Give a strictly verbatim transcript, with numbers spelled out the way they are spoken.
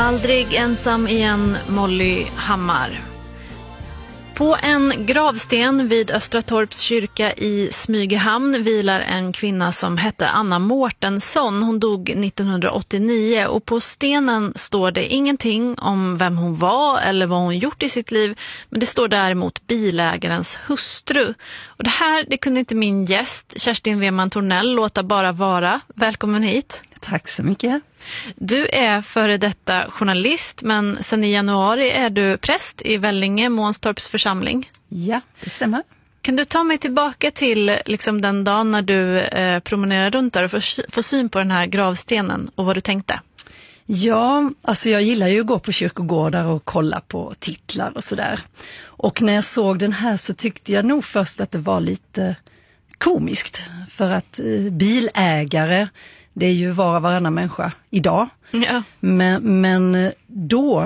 Aldrig ensam igen, Molly Hammar. På en gravsten vid Östratorps kyrka i Smygehamn vilar en kvinna som hette Anna Mårtensson. Hon dog nittonhundraåttionio och på stenen står det ingenting om vem hon var eller vad hon gjort i sitt liv. Men det står däremot bilägarens hustru. Och det här det kunde inte min gäst Kerstin Weman Tornell låta bara vara. Välkommen hit. Tack så mycket. Du är före detta journalist, men sen i januari är du präst i Vellinge, Månstorps församling. Ja, det stämmer. Kan du ta mig tillbaka till liksom, den dagen när du eh, promenerar runt där och får, får syn på den här gravstenen och vad du tänkte? Ja, alltså jag gillar ju att gå på kyrkogårdar och kolla på titlar och sådär. Och när jag såg den här så tyckte jag nog först att det var lite komiskt. För att eh, bilägare, det är ju var och varannan människa idag. Ja. Men, men då